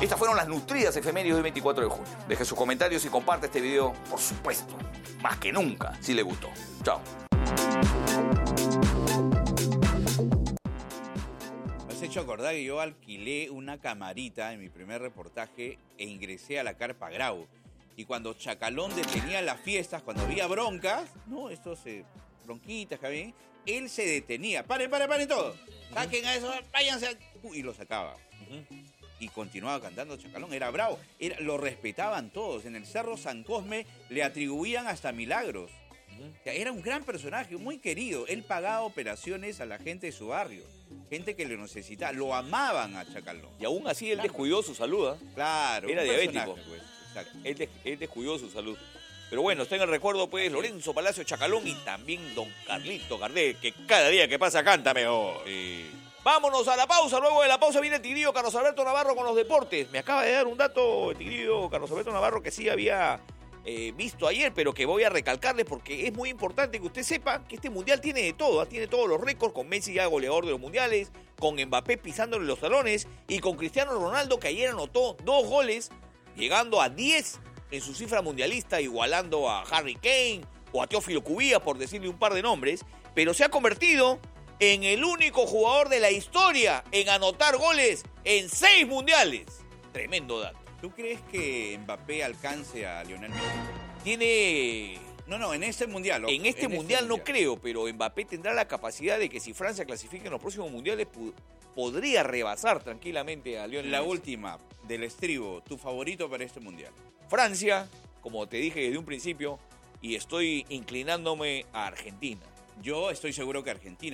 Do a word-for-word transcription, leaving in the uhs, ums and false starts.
Estas fueron las nutridas efemérides del veinticuatro de junio. Deje sus comentarios y comparte este video, por supuesto, más que nunca, si le gustó. Chao. Me has hecho acordar que yo alquilé una camarita en mi primer reportaje e ingresé a la Carpa Grau. Y cuando Chacalón detenía las fiestas, cuando había broncas, ¿no? Estos eh, bronquitas que había, él se detenía. ¡Paren, paren, paren todo! ¡Saquen a eso! ¡Váyanse! A... Y lo sacaba. Uh-huh. Y continuaba cantando Chacalón. Era bravo. Era, lo respetaban todos. En el Cerro San Cosme le atribuían hasta milagros. Uh-huh. O sea, era un gran personaje, muy querido. Él pagaba operaciones a la gente de su barrio. Gente que lo necesitaba. Lo amaban a Chacalón. Y aún así él descuidó su salud. ¿eh? Claro. Era diabético. Pues. Él, des, él descuidó su salud. Pero bueno, está en el recuerdo, pues, Lorenzo Palacio Chacalón y también don Carlito Gardel, que cada día que pasa canta mejor. Sí. Vámonos a la pausa. Luego de la pausa viene el Tigrillo Carlos Alberto Navarro con los deportes. Me acaba de dar un dato el Tigrillo Carlos Alberto Navarro que sí había eh, visto ayer, pero que voy a recalcarles porque es muy importante que usted sepa que este mundial tiene de todo. ¿eh? Tiene todos los récords, con Messi ya goleador de los mundiales, con Mbappé pisándole los talones y con Cristiano Ronaldo que ayer anotó dos goles, llegando a diez en su cifra mundialista, igualando a Harry Kane o a Teófilo Cubillas, por decirle un par de nombres, pero se ha convertido en el único jugador de la historia en anotar goles en seis mundiales. Tremendo dato. ¿Tú crees que Mbappé alcance a Lionel Messi? Tiene... No, no, en este mundial. En este en mundial este no mundial. creo, pero Mbappé tendrá la capacidad de que si Francia clasifica en los próximos mundiales, podría rebasar tranquilamente a Lionel La Messi. última, del estribo, tu favorito para este mundial. Francia, como te dije desde un principio, y estoy inclinándome a Argentina. Yo estoy seguro que Argentina.